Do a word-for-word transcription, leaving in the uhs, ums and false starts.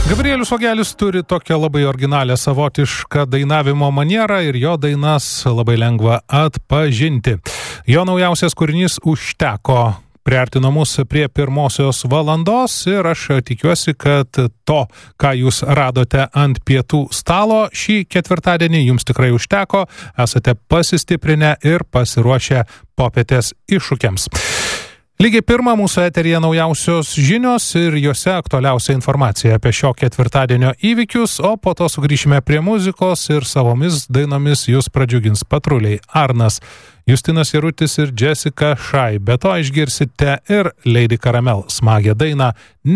Gabrielius Vogelis turi tokią labai originalią savotišką dainavimo manierą ir jo dainas labai lengva atpažinti. Jo naujausias kūrinys Užteko priartino mus prie pirmosios valandos ir aš tikiuosi, kad to, ką jūs radote ant pietų stalo šį ketvirtadienį, jums tikrai užteko, esate pasistiprinę ir pasiruošę popietės iššūkiams. Lygiai pirmą mūsų eteryje naujausios žinios ir juose aktualiausia informacija apie šio ketvirtadienio įvykius, o po to sugrįšime prie muzikos ir savomis dainomis jūs pradžiugins patruliai Arnas, Justinas Jarutis ir Jessica Shy. Be to išgirsite ir Lady Caramel smagią dainą